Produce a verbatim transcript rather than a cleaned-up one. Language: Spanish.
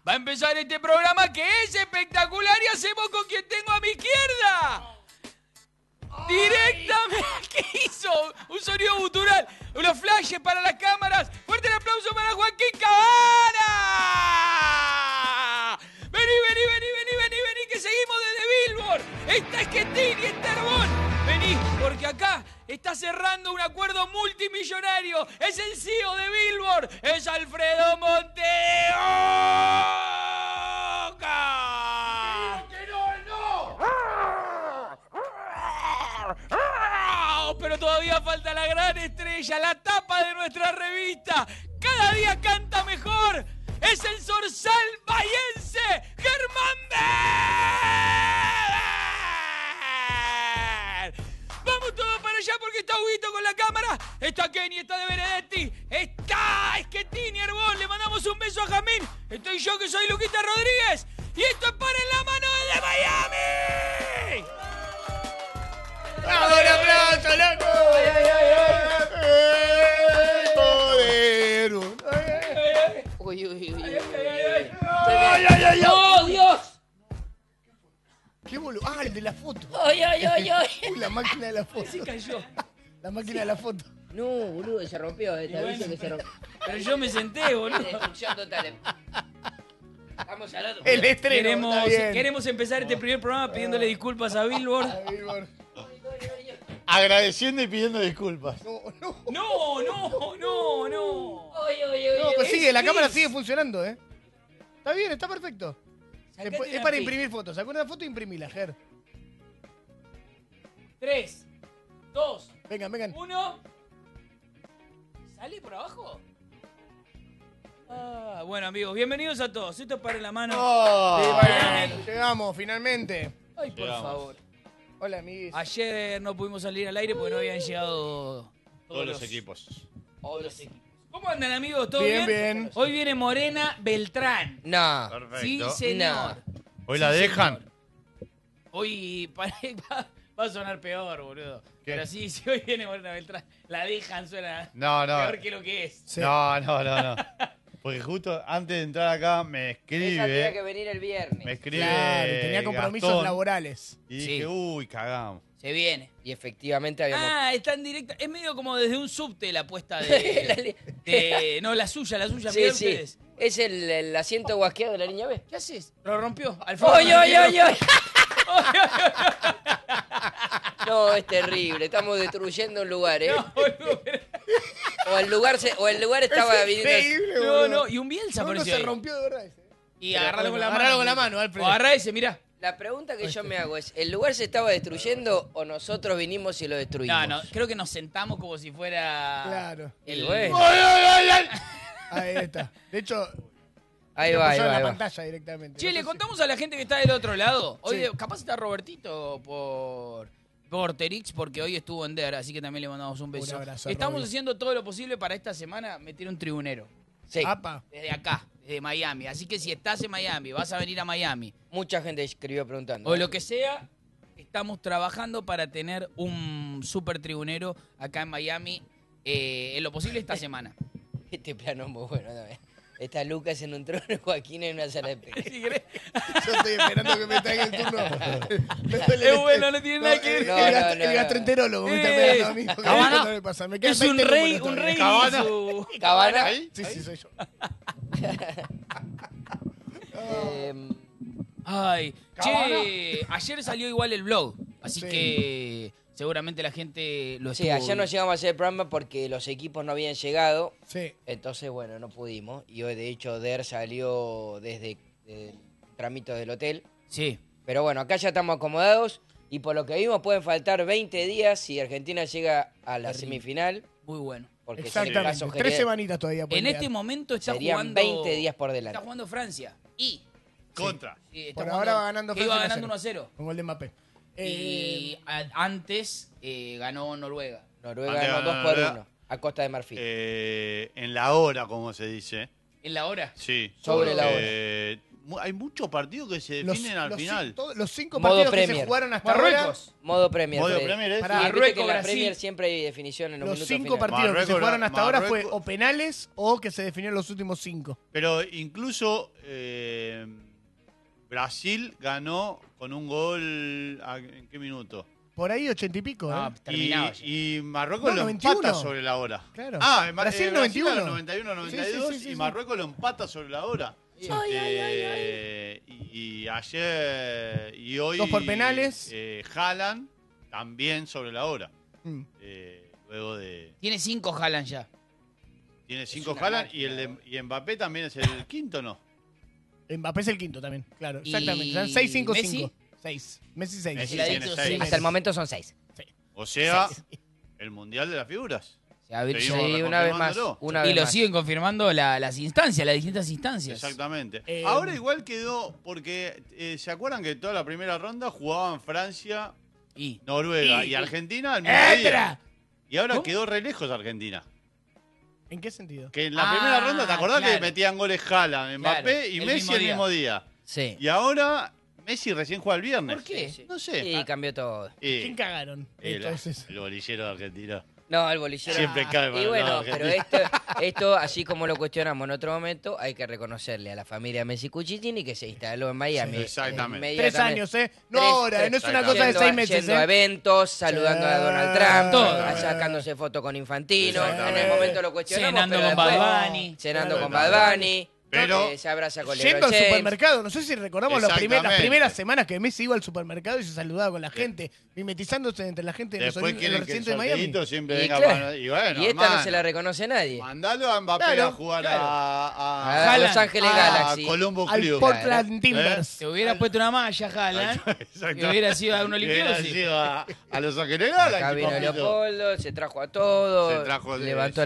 Va a empezar este programa que es espectacular y hacemos con quien tengo a mi izquierda. Directamente, ¿qué hizo? Un sonido gutural, unos flashes para las cámaras. Fuerte el aplauso para Joaquín Cabana. Vení, vení, vení, vení, vení, vení, que seguimos desde Billboard. Está Schettini, está Herbón. Vení, porque acá está cerrando un acuerdo multimillonario. Es el C E O de Billboard, es Alfredo Monteoca. Pero todavía falta la gran estrella, la tapa de nuestra revista. Cada día canta mejor. Es el zorzal bahiense, Germán Beder. Vamos todos para allá porque está Huguito con la cámara. Está Kenny, está De Benedetti, está Schettini, Herbón. Le mandamos un beso a Jamín. Estoy yo que soy Luquita Rodríguez. Y esto es Para en la Mano desde Miami. ¡Bravo, un aplauso, loco! ¡Ay, ay, ay! ay. ¡Poder! Uy, uy, uy, uy. ¡Ay, ay, ay! ¡Oh, Dios! ¿Qué boludo? ¡Ah, el de la foto! ¡Ay, ay, ay, ay! Uy, la máquina de la foto. Se cayó. La máquina de la foto. No, boludo, se rompió. Te aviso bueno, que se rompió. Pero yo me senté, boludo. Destrucción total. Vamos al otro. El estreno. Queremos, está bien. queremos empezar este primer programa pidiéndole disculpas a Billboard. A Billboard. Agradeciendo y pidiendo disculpas. No, no. No, no, no, no. Ay, ay, ay, No, ay. pues sigue, la es- cámara es- sigue funcionando, ¿eh. Está bien, está perfecto. Sacate Después- es una para pi- imprimir fotos. Saca una foto e imprimila, Ger. Tres, dos, Vengan, vengan. uno. ¿Sale por abajo? Ah, bueno, amigos, bienvenidos a todos. Esto es Para en la Mano. Oh, de Miami. Llegamos, finalmente. Ay, por Llegamos. favor. Hola, amiguis. Ayer no pudimos salir al aire porque no habían llegado todos los equipos. todos los equipos. ¿Cómo andan, amigos? ¿Todo Bien, bien? bien. Hoy viene Morena Beltrán. No. Sí, Perfecto. señor. Hoy la Sí, dejan. señor. Hoy pare- va, va a sonar peor, boludo. ¿Qué? Pero sí, si hoy viene Morena Beltrán, la dejan suena No, no. peor que lo que es. Sí. No, no, no, no. Porque justo antes de entrar acá me Esa tenía que escribe. venir el viernes. Me escribe. Claro, tenía compromisos Gastón, laborales. Y Sí. dije, uy, cagamos. Se viene. Y efectivamente habíamos... Ah, está en directa. Es medio como desde un subte la apuesta La de. li- de- no, la suya, la suya. Sí, mirá sí. ustedes. Es el, el asiento guasqueado de la niña B. ¿Qué haces? Lo rompió. Al ¡Ay, ay, ay, ay! ay! No, es terrible. Estamos destruyendo un lugar, ¿eh? No, boludo, pero- O el lugar, se, o el lugar estaba Es viniendo... increíble, no, boludo. no. Y un Bielsa No, no apareció se ahí. rompió de verdad ese. Y agarralo con la mano. Agarralo con la mano, Alfred. O agarrá ese, mirá. La pregunta que yo me hago es, ¿el lugar se estaba destruyendo o nosotros vinimos y lo destruimos? No, no. Creo que nos sentamos como si fuera. Claro. El bueno. ¡Ay, ay, ay, ay! Ahí está. De hecho, Ahí lo va, ahí pusieron va, en ahí la va. pantalla directamente. Che, No le sé si- contamos a la gente que está del otro lado. Hoy Sí. de- capaz está Robertito por. Por Terix, porque hoy estuvo en D E R, así que también le mandamos un beso. Un abrazo, Estamos Roby. haciendo todo lo posible para esta semana meter un tribunero. Sí, Apa. Desde acá, desde Miami. Así que si estás en Miami, vas a venir a Miami, mucha gente escribió preguntando. o lo que sea, estamos trabajando para tener un super tribunero acá en Miami, eh, en lo posible esta semana. Este plano es muy bueno también. Está Lucas en un trono y Joaquín en una sala de espera. Si querés. Yo estoy esperando que me traiga el turno. Me duele Es el- bueno, no tiene nada que ver. el- No, el, no, gastro- no, el no. gastroenterólogo me está Es- esperando a mí. porque Cabana. no me pasa. Me quedan Es un veinte rey, números un rey. todavía. Cabana. y su- Cabana. ¿Ahí? Sí, sí, soy yo. Eh, Ay, Cabana. che, ayer salió igual el blog, así Sí. que seguramente la gente lo sí, estuvo ayer no viendo. llegamos a hacer el programa porque los equipos no habían llegado. Sí. Entonces, bueno, no pudimos. Y hoy, de hecho, D E R salió desde el tramito del hotel. Sí. Pero bueno, acá ya estamos acomodados. Y por lo que vimos, pueden faltar veinte días si Argentina llega a la Terrible. semifinal. Muy bueno. Porque si en el Exactamente. caso Tres Jerez- semanitas todavía. pueden En este quedar. momento está Serían jugando veinte días por delante. Está jugando Francia y Contra. sí, está Por jugando- ahora va ganando que iba Francia ganando uno a cero. Con gol de Mbappé. Y Eh, a- antes eh, ganó Noruega. Noruega Ante ganó la dos por Noruega. uno a Costa de Marfil. Eh, en la hora, como se dice. En la hora. Sí. Sobre la porque mu- hay muchos partidos que se Los, definen al los final. cinco- los cinco Modo partidos que Premier. se jugaron hasta Marruecos. Modo Premier. Modo Fede. Premier es- Pará, Y viste Marruecos, que en la Brasil. Premier siempre hay definición en los, ahora, los minutos cinco finales. partidos que se Marruecos, jugaron hasta ahora fue Marruecos- o penales o que se definieron los últimos cinco. Pero incluso eh, Brasil ganó con un gol. ¿a- ¿En qué minuto? Por ahí ochenta y pico, Ah, ¿eh? terminado ya. Y, y Marruecos No, lo noventa y uno. empata sobre la hora. Claro. Ah, Ma- Brasil eh, noventa y uno. era noventa y uno noventa y dos Sí, sí, sí, sí, y sí. Marruecos lo empata sobre la hora. Sí. Eh, y, y ayer y hoy. Dos por penales. Eh, Haaland también sobre la hora. Mm. Eh, luego de. Tiene cinco Haaland ya. Tiene cinco una Haaland máquina, y, el de- y Mbappé también es el quinto, ¿no? Mbappé es el quinto también, claro, ¿Y exactamente. Están seis, cinco, Messi? cinco. seis. Messi seis. Messi El tiene adicto seis. seis. Hasta el momento son seis. O sea, el mundial de las figuras. Sí, a ver, Seguimos sí, una vez más. reconfirmándolo. Una Y vez lo más. siguen confirmando la- las instancias, las distintas instancias. Exactamente. Eh, Ahora igual quedó, porque eh, ¿se acuerdan que toda la primera ronda jugaban Francia, Y. Noruega Y- y, y- Argentina al mismo ¡Entra! día? Y ahora ¿Cómo? quedó re lejos Argentina. ¿En qué sentido? Que en la Ah, primera ronda, ¿te acordás claro. que metían goles Haaland, Mbappé Claro, y el Messi mismo el día. mismo día? Sí. Y ahora Messi recién juega el viernes. ¿Por qué? Sí, sí. No sé. Sí, cambió todo. Eh, ¿Quién cagaron? el, Entonces. el bolillero de Argentina. No, el bolillero. Siempre cae para Y el bueno, lado de pero Argentina. esto, esto, así como lo cuestionamos en otro momento, hay que reconocerle a la familia Messi Cuchitini que se instaló en Miami. Sí, exactamente. Tres inmediatamente. años, ¿eh? No Tres- ahora, tres- no es una Yendo cosa de Yendo seis a- meses, yendo a ¿eh? eventos, saludando a Donald Trump, Todo. sacándose fotos con Infantino. En Exactamente. el momento lo cuestionamos. Cenando pero con después- Bad Bunny. Cenando con Claro. Bad Bunny. Pero- eh, se abraza con Yendo LeBron al James. supermercado, no sé si recordamos las primeras, las Exactamente. primeras semanas que Messi iba al supermercado y se saludaba con la gente, mimetizándose entre la gente en los, Después en quieren los que el recintos de Miami. sorteíto siempre Y, venga claro, para- y bueno, y esta no hermano, se la reconoce nadie. mandalo a Mbappé Claro, a jugar claro. a, A a, Haaland. Los Ángeles Ah, Galaxy. a Colombo Al Crew. Portland Timbers. Te hubiera puesto una malla, Haaland. Exacto. Y hubiera sido a un olimpiado, Hubiera sí. sido a, a Los Ángeles Acá Galaxy, vino papito. Leopoldo, se trajo a todos, Se trajo de- levantó